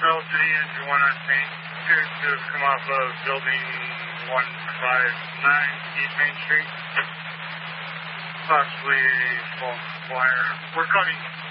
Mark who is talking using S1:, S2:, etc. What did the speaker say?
S1: Cell City, engine 1 on St. Appears to have come off of building 159 East Main Street. Possibly a false wire. We're cutting.